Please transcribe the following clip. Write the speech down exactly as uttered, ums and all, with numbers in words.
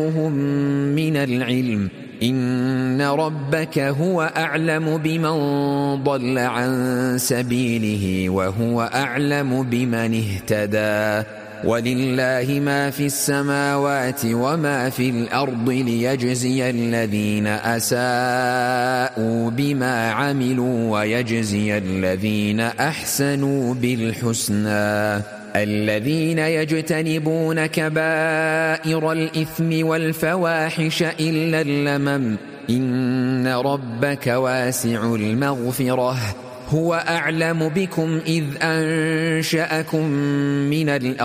من العلم إن ربك هو أعلم بمن ضل عن سبيله وهو أعلم بمن اهتدى ولله ما في السماوات وما في الأرض ليجزي الذين أساءوا بما عملوا ويجزي الذين أحسنوا بالحسنى الذين يجتنبون كبائر الإثم والفواحش إلا اللمم إن ربك واسع المغفرة هو أعلم بكم إذ أنشأكم من الأرض